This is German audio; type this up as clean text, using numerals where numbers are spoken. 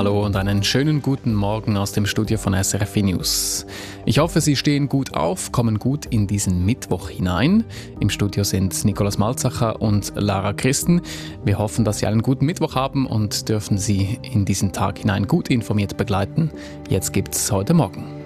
Hallo und einen schönen guten Morgen aus dem Studio von SRF News. Ich hoffe, Sie stehen gut auf, kommen gut in diesen Mittwoch hinein. Im Studio sind Nikolaus Malzacher und Lara Christen. Wir hoffen, dass Sie einen guten Mittwoch haben und dürfen Sie in diesen Tag hinein gut informiert begleiten. Jetzt gibt's heute Morgen.